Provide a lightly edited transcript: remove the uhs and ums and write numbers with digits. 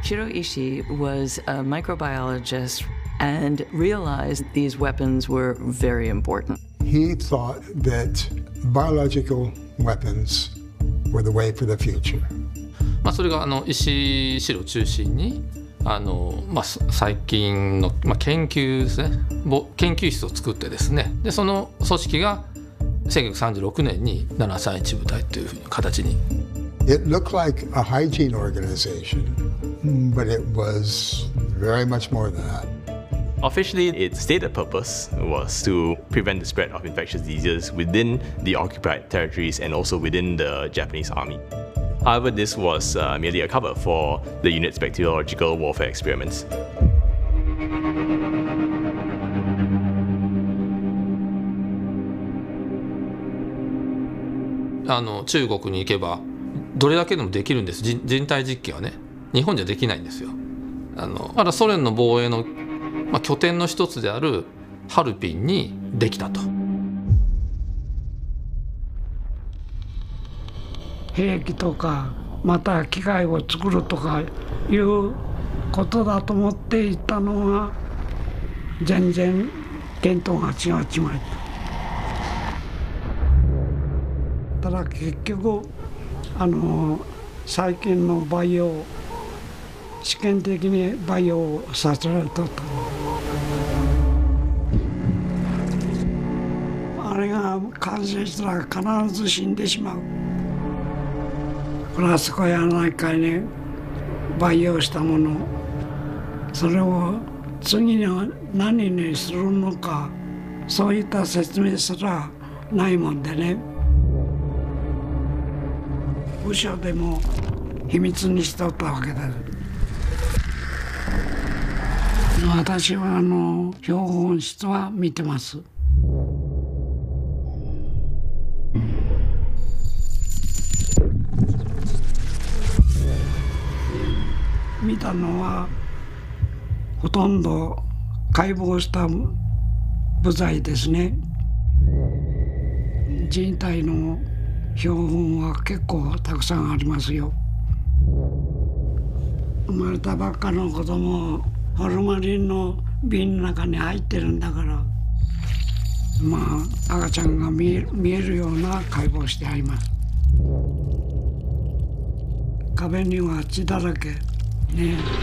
Shiro Ishii was a microbiologist and realized these weapons were very important. He thought that biological weapons were the way for the future. それが石井四郎中心に最近の、研究ですね、研究室を作ってですね、でその組織が1936年に731部隊というふうに形に。 It looked like a hygiene organization, but it was very much more than that. Officially, its stated purpose was to prevent the spread of infectious diseases within the occupied territories and also within the Japanese army. However, this was merely a cover for the unit's bacteriological warfare experiments. 中国に行けばどれだけでもできるんです。人体実験はね、日本じゃできないんですよ。まだソ連の防衛の、拠点の一つであるハルピンにできたと。 兵器とかまた機械を作るとかいうことだと思っていたのが全然見当が違っちまった。ただ結局最近の培養試験的に培養させられとった。あれが感染したら必ず死んでしまう。フラスコや何かに培養したもの、それを次に何にするのか、そういった説明すらないもんでね。部署でも秘密にしとったわけだ。私は標本室は見てます。見たのはほとんど解剖した部材ですね。人体の標本は結構たくさんありますよ。生まれたばっかの子供ホルマリンの瓶の中に入ってるんだから、赤ちゃんが見えるような解剖してあります。壁には血だらけね。